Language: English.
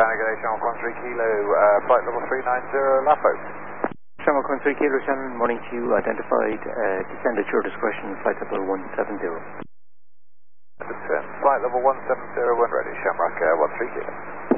Negation 113 Kilo, flight level 390, LAFO. Shamrock 13 Kilo, Shannon, morning to you, identified, descend at your discretion, flight level 170. Flight level 170 when ready, Shamrock 13 Kilo.